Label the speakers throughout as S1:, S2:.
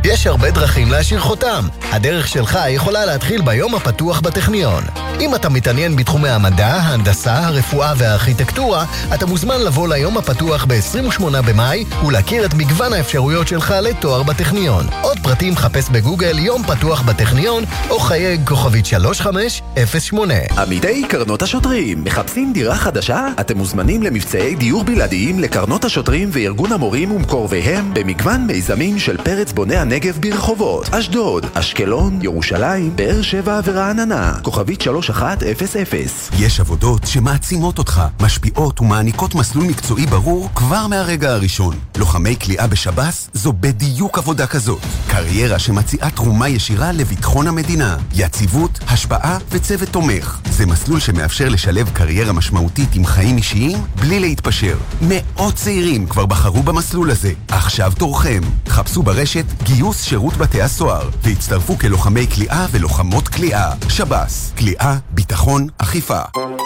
S1: יש הרבה דרכים להשאיר חותם. הדרך שלך יכולה להתחיל ביום הפתוח בטכניון. אם אתה מתעניין בתחומי המדע, ההנדסה, הרפואה והארכיטקטורה, אתה מוזמן לבוא ליום הפתוח ב-28 במאי ולהכיר את מגוון האפשרויות שלך לתואר בטכניון. עוד פרטים חפש בגוגל יום פתוח בטכניון או חייג כוכבית 3508.
S2: עמיתי קרנות השוטרים, מחפשים דירה חדשה? אתם מוזמנים למבצעי דיור בלעדיים לקרנות השוטרים וארגון המורים ומקורביהם במגוון מיזמים של פרץ בוני הנגב ברחובות אשדוד, אשקלון, ירושלים, באר שבע ורעננה. כוכבית 3100.
S3: יש עבודות שמעצימות אותך, משפיעות ומעניקות מסלול מקצועי ברור כבר מהרגע הראשון. לוחמי כליאה בשב"ס זו בדיוק עבודה כזאת. קריירה שמציעה תרומה ישירה לביטחון המדינה, יציבות, השפעה וצוות תומך. זה מסלול שמאפשר לשלב קריירה משמעותית עם חיים אישיים בלי להתפשר. מאות צעירים כבר בחרו במסלול הזה. עכשיו תורכם. חפשו ברשת גיוס שירות בתי הסוהר והצטרפו כלוחמי כליאה ולוחמות כליאה. שב"ס, כליאה, ביטחון, אכיפה.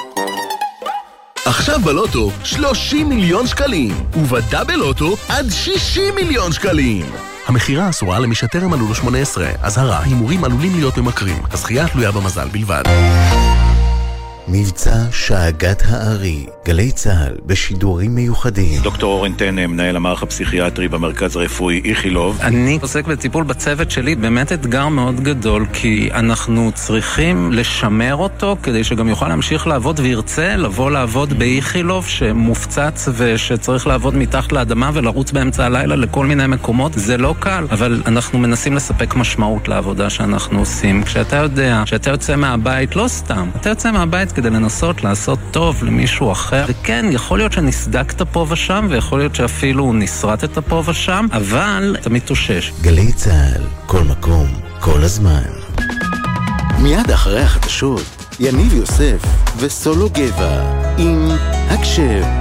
S4: עכשיו בלוטו 30 מיליון שקלים, ובדאבל לוטו עד 60 מיליון שקלים. המחירה אסורה למי שטרם מלאו לו 18. אזהרה, הימורים עלולים להיות ממכרים. הזכייה תלויה במזל בלבד.
S5: מבצע שאגת הארי, גלי צהל בשידורים מיוחדים.
S6: דוקטור אורן טנא, מנהל המערך הפסיכיאטרי במרכז הרפואי איכילוב.
S7: אני עוסק בטיפול בצוות שלי, באמת אתגר מאוד גדול, כי אנחנו צריכים לשמר אותו כדי שגם יוכל להמשיך לעבוד וירצה לבוא לעבוד באיכילוב שמופצץ ושצריך לעבוד מתחת לאדמה ולרוץ באמצע הלילה לכל מיני מקומות. זה לא קל, אבל אנחנו מנסים לספק משמעות לעבודה שאנחנו עושים. כשאתה יודע שאתה יוצא מהבית, לא סתם, אתה יוצא מהבית כדי לנסות לעשות טוב למישהו אחר. וכן, יכול להיות שנסדקת פה ושם, ויכול להיות שאפילו נסרטת פה ושם, אבל אתה מתאושש.
S5: גלי צהל, כל מקום, כל הזמן. מיד אחרי החדשות, יניב יוסף וסולו גבע עם הקשב.